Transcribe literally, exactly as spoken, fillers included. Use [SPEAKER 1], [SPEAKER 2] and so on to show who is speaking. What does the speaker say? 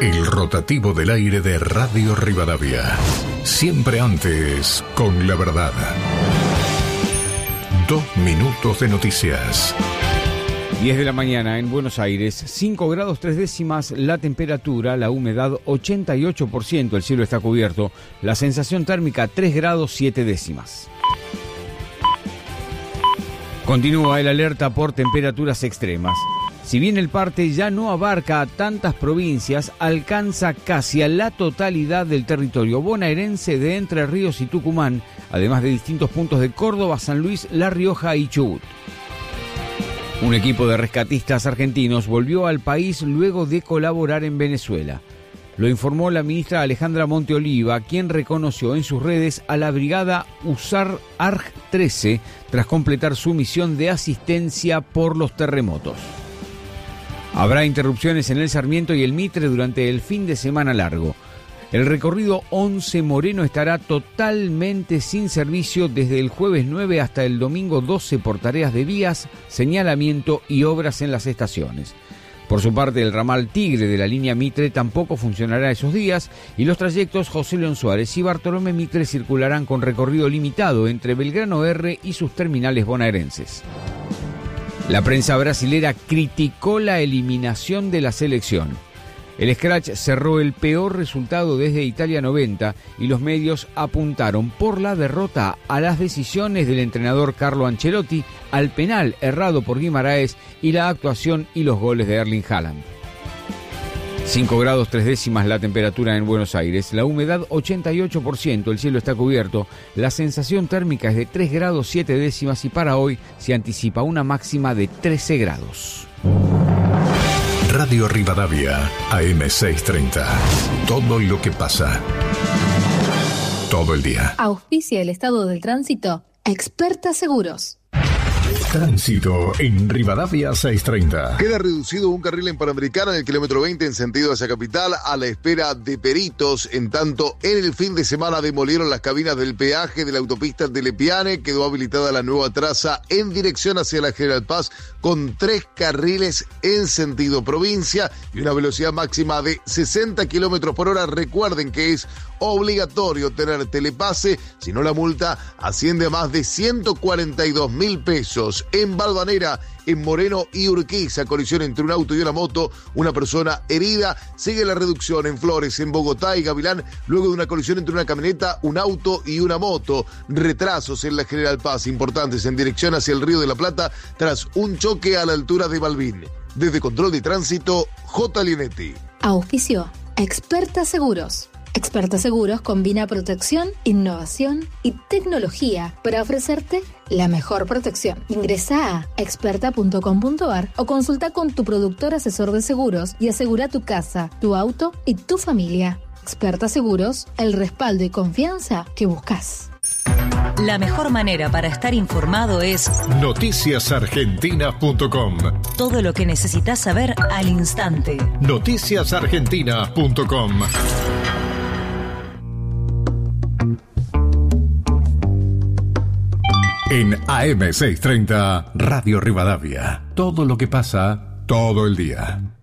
[SPEAKER 1] El rotativo del aire de Radio Rivadavia. Siempre antes, con la verdad. Dos minutos de noticias.
[SPEAKER 2] diez de la mañana en Buenos Aires, cinco grados tres décimas la temperatura, la humedad ochenta y ocho por ciento, el cielo está cubierto, la sensación térmica tres grados siete décimas. Continúa el alerta por temperaturas extremas. Si bien el parte ya no abarca a tantas provincias, alcanza casi a la totalidad del territorio bonaerense de Entre Ríos y Tucumán, además de distintos puntos de Córdoba, San Luis, La Rioja y Chubut. Un equipo de rescatistas argentinos volvió al país luego de colaborar en Venezuela. Lo informó la ministra Alejandra Monteoliva, quien reconoció en sus redes a la brigada USAR A R G trece tras completar su misión de asistencia por los terremotos. Habrá interrupciones en el Sarmiento y el Mitre durante el fin de semana largo. El recorrido once Moreno estará totalmente sin servicio desde el jueves nueve hasta el domingo doce por tareas de vías, señalamiento y obras en las estaciones. Por su parte, el ramal Tigre de la línea Mitre tampoco funcionará esos días y los trayectos José León Suárez y Bartolomé Mitre circularán con recorrido limitado entre Belgrano R y sus terminales bonaerenses. La prensa brasilera criticó la eliminación de la selección. El Scratch cerró el peor resultado desde Italia noventa y los medios apuntaron por la derrota a las decisiones del entrenador Carlo Ancelotti, al penal errado por Guimaraes y la actuación y los goles de Erling Haaland. cinco grados tres décimas la temperatura en Buenos Aires, la humedad ochenta y ocho por ciento, el cielo está cubierto, la sensación térmica es de tres grados siete décimas y para hoy se anticipa una máxima de trece grados.
[SPEAKER 1] Radio Rivadavia, A M seiscientos treinta. Todo lo que pasa. Todo el día.
[SPEAKER 3] Auspicia el estado del tránsito, Experta Seguros.
[SPEAKER 1] Tránsito en Rivadavia seiscientos treinta.
[SPEAKER 4] Queda reducido un carril en Panamericana en el kilómetro veinte en sentido hacia Capital a la espera de peritos. En tanto, en el fin de semana demolieron las cabinas del peaje de la autopista de Lepiane. Quedó habilitada la nueva traza en dirección hacia la General Paz con tres carriles en sentido provincia y una velocidad máxima de sesenta kilómetros por hora. Recuerden que es obligatorio tener telepase, si no la multa asciende a más de ciento cuarenta y dos mil pesos. En Balvanera, en Moreno y Urquiza, colisión entre un auto y una moto, una persona herida. Sigue la reducción en Flores, en Bogotá y Gavilán, luego de una colisión entre una camioneta, un auto y una moto. Retrasos en la General Paz importantes en dirección hacia el Río de la Plata tras un choque a la altura de Balbín. Desde Control de Tránsito, J. Linetti.
[SPEAKER 3] Auspicio, Experta Seguros. Experta Seguros combina protección, innovación y tecnología para ofrecerte la mejor protección. Ingresa a experta punto com punto a r o consulta con tu productor asesor de seguros y asegura tu casa, tu auto y tu familia. Experta Seguros, el respaldo y confianza que buscas.
[SPEAKER 5] La mejor manera para estar informado es
[SPEAKER 1] noticias argentinas punto com.
[SPEAKER 5] Todo lo que necesitas saber al instante.
[SPEAKER 1] noticias argentinas punto com. En A M seiscientos treinta, Radio Rivadavia. Todo lo que pasa, todo el día.